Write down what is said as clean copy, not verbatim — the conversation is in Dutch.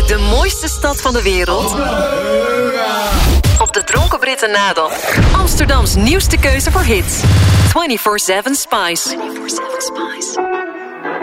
De mooiste stad van de wereld. Op de Dronken Britten nadel. Amsterdams nieuwste keuze voor hits. 24/7 Spice. 24/7 Spice.